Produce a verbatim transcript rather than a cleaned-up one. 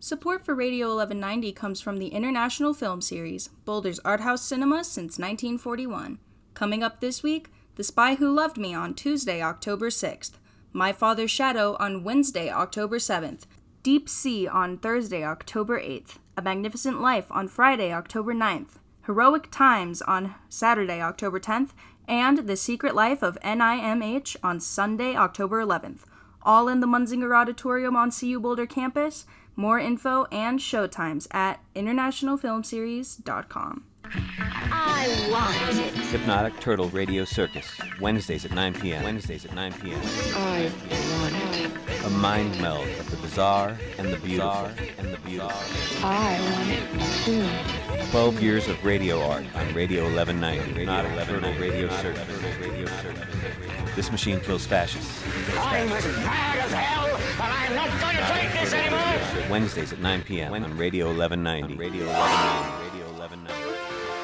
Support for Radio eleven ninety comes from the International Film Series, Boulder's art house cinema since nineteen forty-one. Coming up this week, The Spy Who Loved Me on Tuesday, October sixth, My Father's Shadow on Wednesday, October seventh, Deep Sea on Thursday, October eighth, A Magnificent Life on Friday, October ninth, Heroic Times on Saturday, October tenth, and The Secret Life of N I M H on Sunday, October eleventh. All in the Munzinger Auditorium on C U Boulder campus. More info and showtimes at international film series dot com. I want it. Hypnotic Turtle Radio Circus, Wednesdays at nine p.m. Wednesdays at nine p.m. I want it. A mind meld of the bizarre and the beautiful. and the beautiful. I want it too. Twelve years of radio art on Radio eleven ninety. Hypnotic Turtle Radio Circus. Radio Circus. This machine kills fascists. I'm as mad as hell, and I'm not going to take this anymore! Wednesdays at nine p.m. on Radio eleven ninety. Radio eleven ninety. Radio eleven ninety.